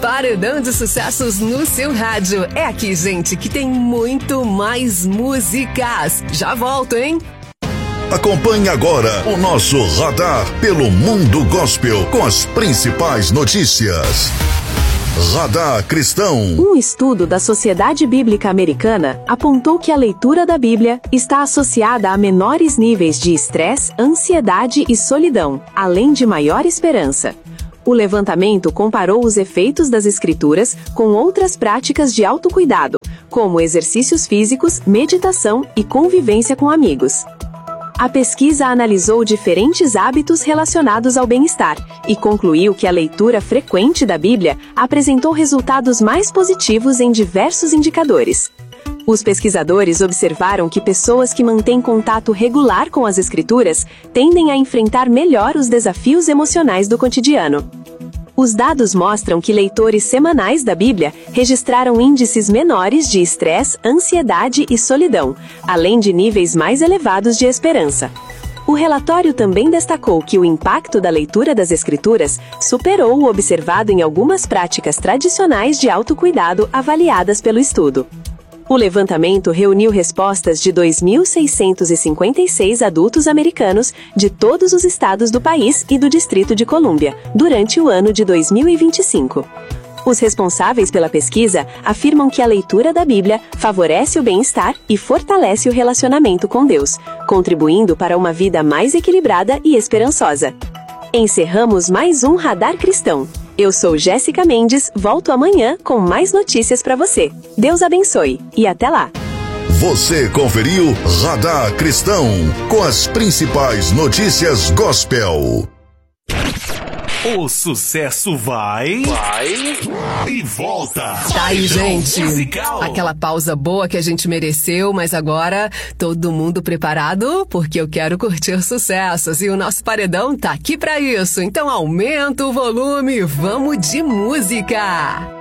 Paredão de Sucessos no seu rádio. É aqui, gente, que tem muito mais músicas. Já volto, hein? Acompanhe agora o nosso radar pelo mundo gospel com as principais notícias. Radar Cristão. Um estudo da Sociedade Bíblica Americana apontou que a leitura da Bíblia está associada a menores níveis de estresse, ansiedade e solidão, além de maior esperança. O levantamento comparou os efeitos das escrituras com outras práticas de autocuidado, como exercícios físicos, meditação e convivência com amigos. A pesquisa analisou diferentes hábitos relacionados ao bem-estar e concluiu que a leitura frequente da Bíblia apresentou resultados mais positivos em diversos indicadores. Os pesquisadores observaram que pessoas que mantêm contato regular com as Escrituras tendem a enfrentar melhor os desafios emocionais do cotidiano. Os dados mostram que leitores semanais da Bíblia registraram índices menores de estresse, ansiedade e solidão, além de níveis mais elevados de esperança. O relatório também destacou que o impacto da leitura das Escrituras superou o observado em algumas práticas tradicionais de autocuidado avaliadas pelo estudo. O levantamento reuniu respostas de 2.656 adultos americanos de todos os estados do país e do Distrito de Colômbia, durante o ano de 2025. Os responsáveis pela pesquisa afirmam que a leitura da Bíblia favorece o bem-estar e fortalece o relacionamento com Deus, contribuindo para uma vida mais equilibrada e esperançosa. Encerramos mais um Radar Cristão. Eu sou Jéssica Mendes, volto amanhã com mais notícias para você. Deus abençoe e até lá! Você conferiu Radar Cristão com as principais notícias gospel. O sucesso vai e volta. Tá aí, gente. Musical. Aquela pausa boa que a gente mereceu, mas agora todo mundo preparado porque eu quero curtir sucessos e o nosso paredão tá aqui pra isso. Então aumenta o volume, vamos de música.